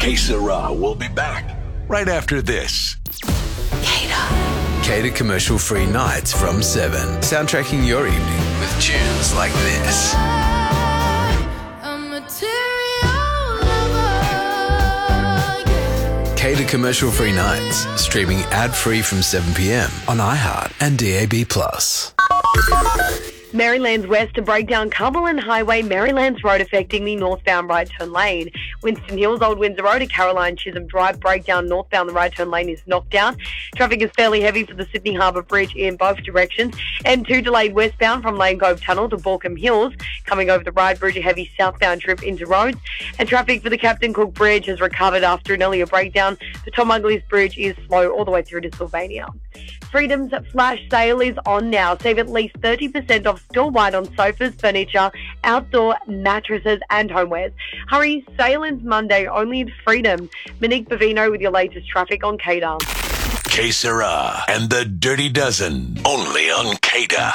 Que Sera will be back right after this. Cater commercial-free nights from 7. Soundtracking your evening with tunes like this. Cater commercial-free nights. Streaming ad-free from 7 p.m. on iHeart and DAB+. Maryland's West to breakdown Cumberland Highway, Maryland's Road affecting the northbound right turn lane. Winston Hills, Old Windsor Road to Caroline Chisholm Drive breakdown northbound. The right turn lane is knocked down. Traffic is fairly heavy for the Sydney Harbour Bridge in both directions. M2 delayed westbound from Lane Cove Tunnel to Borkham Hills. Coming over the Ryde Bridge, a heavy southbound trip into Rhodes. And traffic for the Captain Cook Bridge has recovered after an earlier breakdown. The Tom Uglies Bridge is slow all the way through to Sylvania. Freedom's flash sale is on now. Save at least 30% off store-wide on sofas, furniture, outdoor mattresses and homewares. Hurry, sale ends Monday only at Freedom. Monique Bavino with your latest traffic on Cater. Que Sera and the Dirty Dozen, only on Cater.